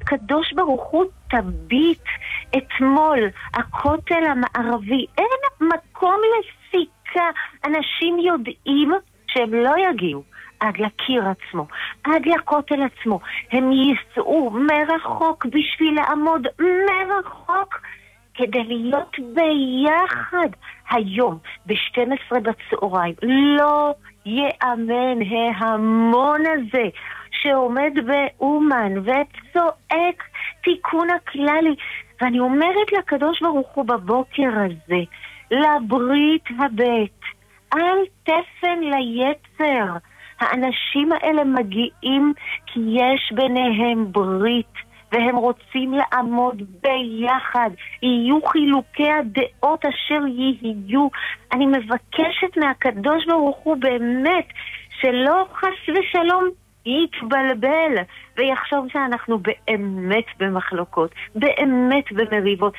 הקדוש ברוך הוא תביט אתמול, הכותל המערבי, אין מקום לסיכה. אנשים יודעים שהם לא יגיעו עד לקיר עצמו, עד לכותל עצמו. הם ייסעו מרחוק בשביל לעמוד מרחוק כדי להיות ביחד היום ב-12 בצהריים. לא יאמן ההמון הזה שעומד באומן וצועק תיקון הכללי. ואני אומרת לקדוש ברוך הוא בבוקר הזה, לברית הבית, אל תפן ליצר. האנשים האלה מגיעים כי יש ביניהם ברית, והם רוצים לעמוד ביחד. יהיו חילוקי הדעות אשר יהיו. אני מבקשת מהקדוש ברוך הוא באמת שלא חס ושלום יתבלבל ויחשוב שאנחנו באמת במחלוקות, באמת במריבות.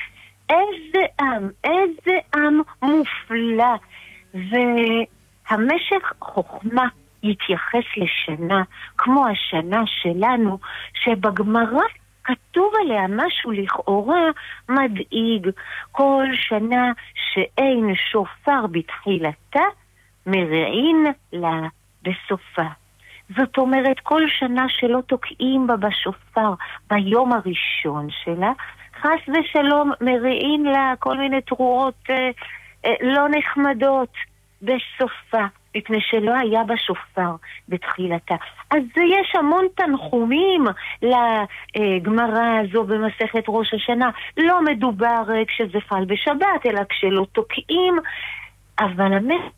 איזה עם מופלא. והמשך חוכמה יתייחס לשנה כמו השנה שלנו, שבגמרא כתוב עליה משהו לכאורה מדאיג. כל שנה שאין שופר בתחילתה, מרעין לה בסופה. זאת אומרת, כל שנה שלא תוקעים בה בשופר ביום הראשון שלה, חס ושלום מרעין לה כל מיני תרועות לא נחמדות בסופה, מפני שלא היה בשופר בתחילתה. אז יש המון תנחומים לגמרא הזו במסכת ראש השנה. לא מדובר כשזה פעל בשבת, אלא כשלא תוקעים. אבל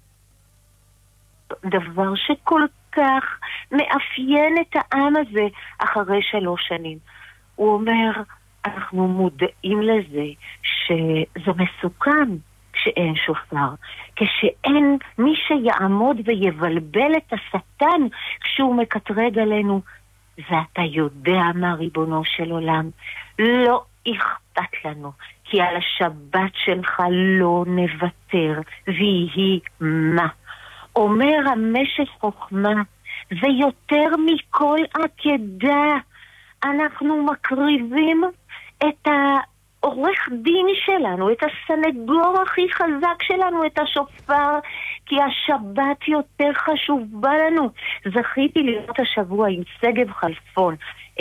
דבר שכל כך מאפיין את העם הזה אחרי 3 שנים. הוא אומר, אנחנו מודעים לזה שזה מסוכן כשאין שופר, כשאין מי שיעמוד ויבלבל את השטן כשהוא מקטרג עלינו. ואתה יודע מה, ריבונו של עולם, לא אכפת לנו, כי על השבת שלך לא נוותר, ויהי מה. אומר המשך חוכמה, ויותר מכל עקדה, אנחנו מקריבים את העורך דין שלנו, את הסנגור הכי חזק שלנו, את השופר, כי השבת יותר חשובה לנו. זכיתי להיות השבוע עם שגב חלפון,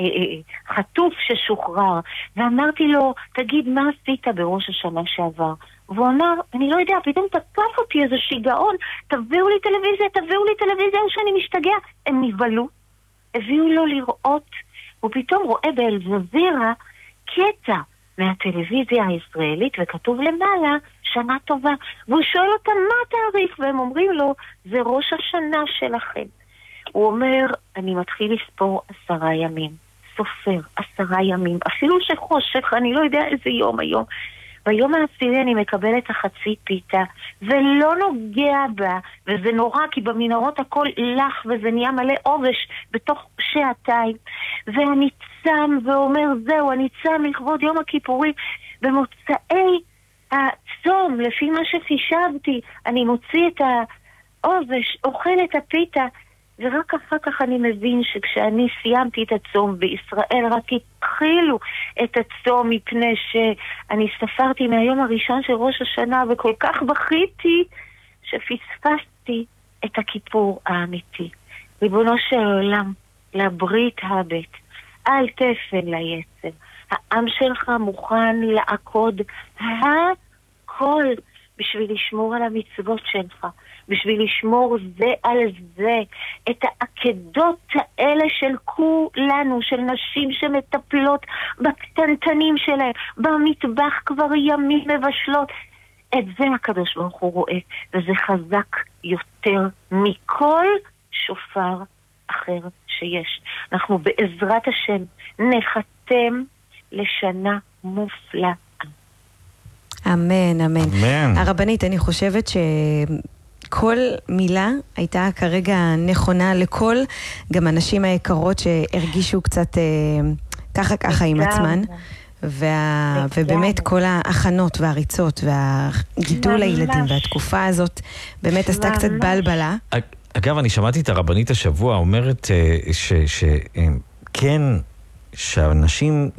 חטוף ששוחרר, ואמרתי לו, תגיד, מה עשית בראש השנה שעבר? והוא אמר, אני לא יודע, פתאום תקף אותי איזה שיגעון, תביאו לי טלוויזיה, שאני משתגע. הם נבלו, הביאו לו לראות, הוא פתאום רואה באל-ג'זירה קטע מהטלוויזיה הישראלית, וכתוב למעלה, שנה טובה. והוא שואל אותם, מה התאריך? והם אומרים לו, זה ראש השנה שלכם. הוא אומר, אני מתחיל לספור 10 ימים. סופר 10 ימים. אפילו שחושך, אני לא יודע איזה יום היום. ביום העשירי אני מקבלת החצי פיתה, ולא נוגע בה, וזה נורא, כי במנהרות הכל לח, וזה נהיה מלא עובש בתוך 2 שעתיים. ואני צם ואומר, זהו, אני צם לכבוד יום הכיפורים. במוצאי הצום, לפי מה שחישבתי, אני מוציא את העובש, אוכל את הפיתה, ורק אחר כך אני מבין שכשאני סיימתי את הצום בישראל, רק התחילו את הצום, מפני שאני ספרתי מהיום הראשון של ראש השנה, וכל כך בכיתי שפספסתי את הכיפור האמיתי. ריבונו של עולם, לברית הבית, אל תפן ליצר. העם שלך מוכן לעקוד הכל בשביל לשמור על המצוות שלך, בשביל לשמור זה על זה, את העקדות האלה של כולנו, של נשים שמטפלות בקטנטנים שלהם, במטבח כבר ימים מבשלות. את זה הקדוש ברוך הוא רואה, וזה חזק יותר מכל שופר אחר שיש. אנחנו בעזרת השם נחתם לשנה מופלאה. אמן, אמן. הרבנית, אני חושבת שכל מילה הייתה כרגע נכונה לכל, גם הנשים היקרות שהרגישו קצת ככה עם עצמן, ובאמת כל ההכנות והריצות והגידול הילדים והתקופה הזאת באמת עשתה קצת בלבלה. אגב, אני שמעתי את הרבנית השבוע אומרת שכן, שהנשים